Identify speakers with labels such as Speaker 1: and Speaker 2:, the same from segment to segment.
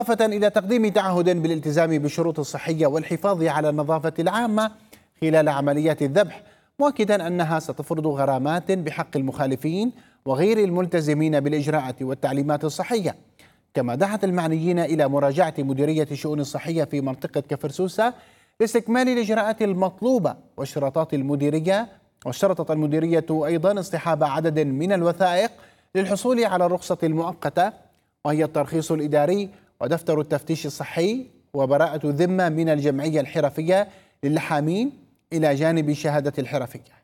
Speaker 1: إضافة إلى تقديم تعهد بالالتزام بالشروط الصحية والحفاظ على النظافة العامة خلال عمليات الذبح، مؤكدا أنها ستفرض غرامات بحق المخالفين وغير الملتزمين بالإجراءات والتعليمات الصحية. كما دعت المعنيين إلى مراجعة مديرية الشؤون الصحية في منطقة كفرسوسة لاستكمال الإجراءات المطلوبة واشتراطات المديرية. واشترطت المديرية أيضا اصطحاب عدد من الوثائق للحصول على الرخصة المؤقتة، وهي الترخيص الإداري ودفتر التفتيش الصحي وبراءة ذمة من الجمعية الحرفية للحامين إلى جانب شهادة الحرفية.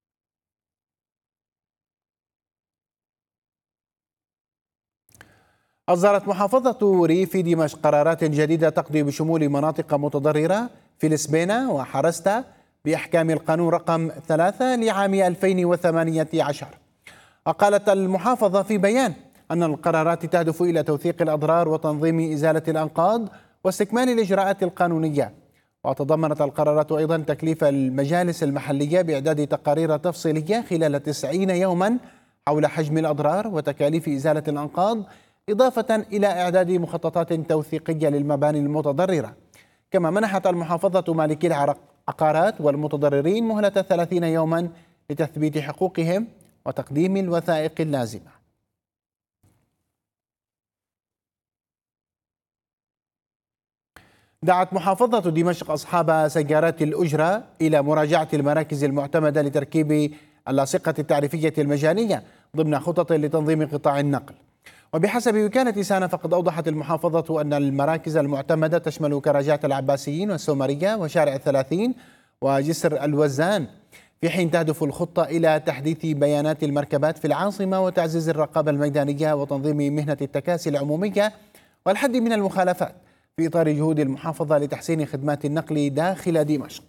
Speaker 1: أصدرت محافظة ريف دمشق قرارات جديدة تقضي بشمول مناطق متضررة في السبينة وحرستا بأحكام القانون رقم 3 لعام 2018. وقالت المحافظة في بيان أن القرارات تهدف إلى توثيق الأضرار وتنظيم إزالة الأنقاض واستكمال الإجراءات القانونية. وتضمنت القرارات أيضا تكليف المجالس المحلية بإعداد تقارير تفصيلية خلال 90 يوما حول حجم الأضرار وتكاليف إزالة الأنقاض، إضافة إلى إعداد مخططات توثيقية للمباني المتضررة. كما منحت المحافظة مالكي العقارات والمتضررين مهلة 30 يوما لتثبيت حقوقهم وتقديم الوثائق اللازمة. دعت محافظة دمشق أصحاب سيارات الأجرة إلى مراجعة المراكز المعتمدة لتركيب اللاصقة التعريفية المجانية ضمن خطط لتنظيم قطاع النقل. وبحسب وكالة سانا فقد أوضحت المحافظة أن المراكز المعتمدة تشمل كراجات العباسيين والسومرية وشارع 30 وجسر الوزان، في حين تهدف الخطة إلى تحديث بيانات المركبات في العاصمة وتعزيز الرقابة الميدانية وتنظيم مهنة التكاسي العمومية والحد من المخالفات في إطار جهود المحافظة لتحسين خدمات النقل داخل دمشق.